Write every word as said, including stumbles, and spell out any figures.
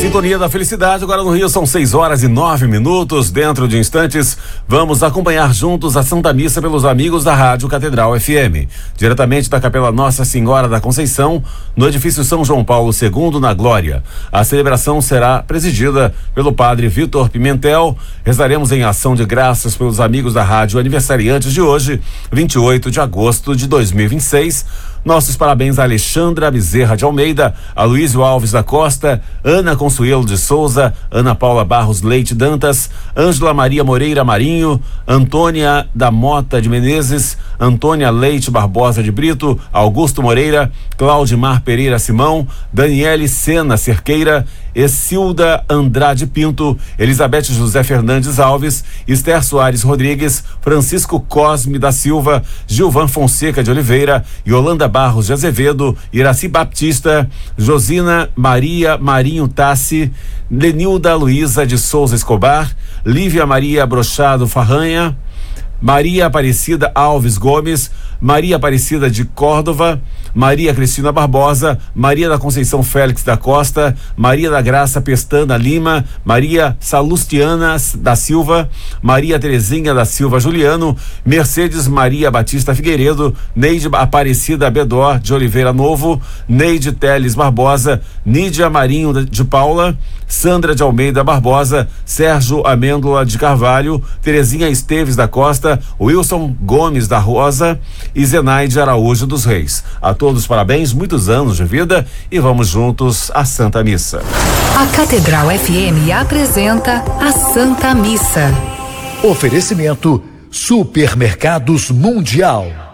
Sintonia da Felicidade, agora no Rio são seis horas e nove minutos. Dentro de instantes, vamos acompanhar juntos a Santa Missa pelos amigos da Rádio Catedral F M. Diretamente da Capela Nossa Senhora da Conceição, no edifício São João Paulo segundo, na Glória. A celebração será presidida pelo padre Vitor Pimentel. Rezaremos em ação de graças pelos amigos da rádio aniversariantes de hoje, vinte e oito de agosto de dois mil e vinte e seis. Nossos parabéns a Alexandra Bezerra de Almeida, a Luísio Alves da Costa, Ana Consuelo de Souza, Ana Paula Barros Leite Dantas, Ângela Maria Moreira Marinho, Antônia da Mota de Menezes, Antônia Leite Barbosa de Brito, Augusto Moreira, Claudimar Pereira Simão, Daniele Sena Cerqueira, Escilda Andrade Pinto, Elizabeth José Fernandes Alves, Esther Soares Rodrigues, Francisco Cosme da Silva, Gilvan Fonseca de Oliveira, Yolanda Barros de Azevedo, Iraci Baptista, Josina Maria Marinho Tassi, Lenilda Luiza de Souza Escobar, Lívia Maria Brochado Farranha, Maria Aparecida Alves Gomes, Maria Aparecida de Córdova, Maria Cristina Barbosa, Maria da Conceição Félix da Costa, Maria da Graça Pestana Lima, Maria Salustiana da Silva, Maria Terezinha da Silva Juliano, Mercedes Maria Batista Figueiredo, Neide Aparecida Bedó de Oliveira Novo, Neide Teles Barbosa, Nídia Marinho de Paula, Sandra de Almeida Barbosa, Sérgio Amêndola de Carvalho, Terezinha Esteves da Costa, Wilson Gomes da Rosa e Zenaide Araújo dos Reis. A todos parabéns, muitos anos de vida e vamos juntos à Santa Missa. A Catedral F M apresenta a Santa Missa. Oferecimento Supermercados Mundial.